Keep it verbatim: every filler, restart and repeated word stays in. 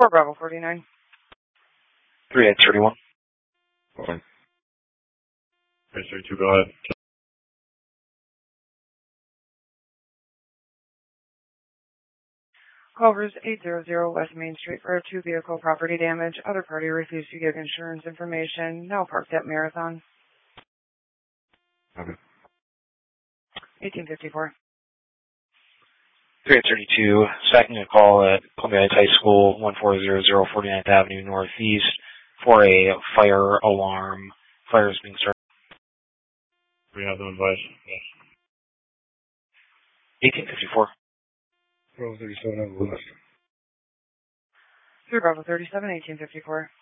four Bravo forty-nine. three eight thirty-one. Fine. three thirty-two, go ahead. Culver's eight hundred West Main Street for a two-vehicle property damage. Other party refused to give insurance information. Now parked at Marathon. Okay. eighteen fifty-four. three eight thirty-two, second a call at Columbia Heights High School, one four zero zero forty-ninth Avenue Northeast, for a fire alarm. Fire is being started. We have them advised. Yes. eighteen fifty-four. Bravo thirty-seven on the left. three Bravo thirty-seven, eighteen fifty-four.